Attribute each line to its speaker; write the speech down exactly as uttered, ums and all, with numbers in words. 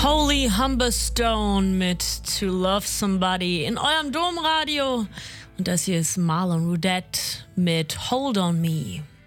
Speaker 1: Holy Humberstone mit To Love Somebody in eurem Domradio. Und das hier ist Marlon Rudette mit Hold on Me.